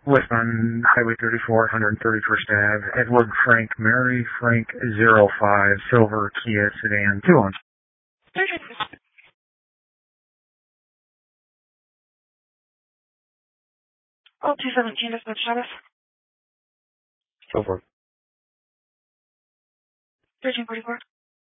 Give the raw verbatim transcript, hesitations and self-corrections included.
West on Highway thirty-four, one thirty-first Ave, Edward Frank Mary Frank zero five, Silver Kia Sedan, two on. Oh, two seventeen, dispatch status. Silver. thirteen forty-four.